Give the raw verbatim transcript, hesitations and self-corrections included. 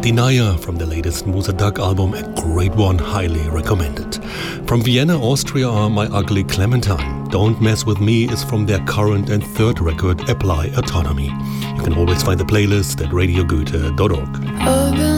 Denier from the latest Musa Dagg album, a great one, highly recommended. From Vienna, Austria are My Ugly Clementine. Don't Mess With Me is from their current and third record, Apply Autonomy. You can always find the playlist at radio goethe dot org.